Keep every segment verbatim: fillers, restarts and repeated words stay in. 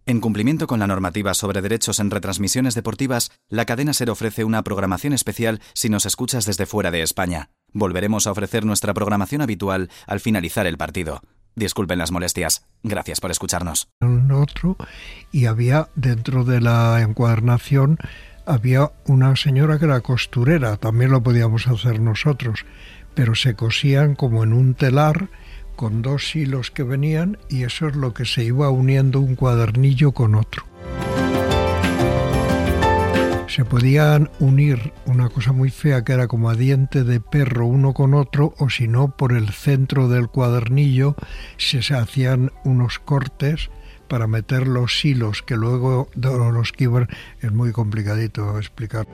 En cumplimiento con la normativa sobre derechos en retransmisiones deportivas, la cadena SER ofrece una programación especial si nos escuchas desde fuera de España. Volveremos a ofrecer nuestra programación habitual al finalizar el partido. Disculpen las molestias. Gracias por escucharnos. Otro, y había dentro de la encuadernación había una señora que era costurera, también lo podíamos hacer nosotros, pero se cosían como en un telar con dos hilos que venían y eso es lo que se iba uniendo un cuadernillo con otro. Se podían unir una cosa muy fea que era como a diente de perro uno con otro, o si no, por el centro del cuadernillo se hacían unos cortes para meter los hilos que luego los que iban. Es muy complicadito explicar.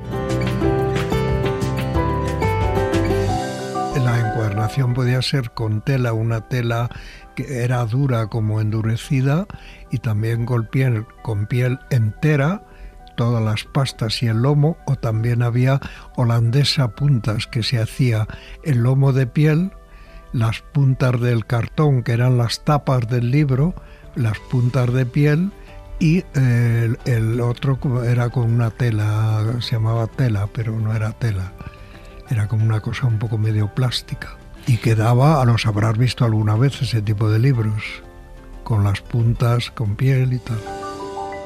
La encuadernación podía ser con tela, una tela que era dura como endurecida, y también con piel, con piel entera, todas las pastas y el lomo, o también había holandesa puntas que se hacía el lomo de piel, las puntas del cartón que eran las tapas del libro, las puntas de piel, y el, el otro era con una tela, se llamaba tela, pero no era tela. Era como una cosa un poco medio plástica. Y quedaba, los habrás visto alguna vez, ese tipo de libros, con las puntas, con piel y tal.